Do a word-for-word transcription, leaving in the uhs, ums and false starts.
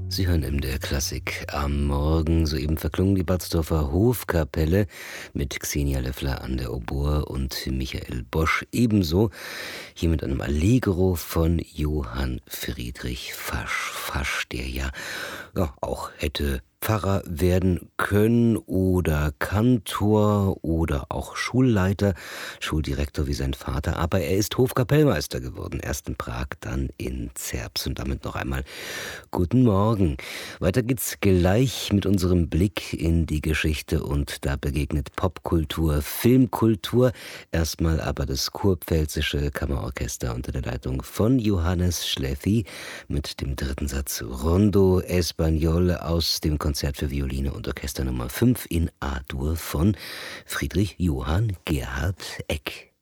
Sie hören M D R Klassik am Morgen. Soeben verklungen die Batzdorfer Hofkapelle mit Xenia Löffler an der Oboe und Michael Bosch ebenso. Hier mit einem Allegro von Johann Friedrich Fasch. Fasch, der ja, ja auch hätte Pfarrer werden können oder Kantor oder auch Schulleiter, Schuldirektor wie sein Vater. Aber er ist Hofkapellmeister geworden. Erst in Prag, dann in Zerbst. Und damit noch einmal guten Morgen. Weiter geht's gleich mit unserem Blick in die Geschichte und da begegnet Popkultur, Filmkultur. Erstmal aber das Kurpfälzische Kammerorchester unter der Leitung von Johannes Schläffi mit dem dritten Satz Rondo Espagnol aus dem Konzert für Violine und Orchester Nummer fünf in A-Dur von Friedrich Johann Gerhard Eck.